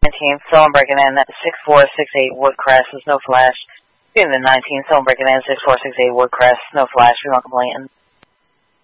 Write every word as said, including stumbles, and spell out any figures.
nineteenth, someone breaking in at six four six eight Woodcrest, there's no flash. Being the nineteenth, someone breaking in at six four six eight Woodcrest, no flash, we don't complain.